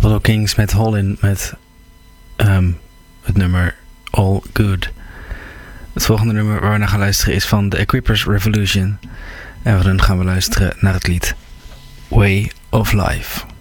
Apollo Kings met Hall-In met het nummer All Good. Het volgende nummer waar we naar gaan luisteren is van The Equippers Revolution. En van hun gaan we luisteren naar het lied Way of Life.